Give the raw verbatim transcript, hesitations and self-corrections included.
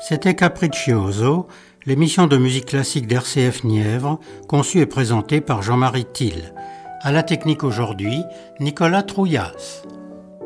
C'était Capriccioso, l'émission de musique classique d'R C F Nièvre, conçue et présentée par Jean-Marie Thill. À la technique aujourd'hui, Nicolas Trouillas.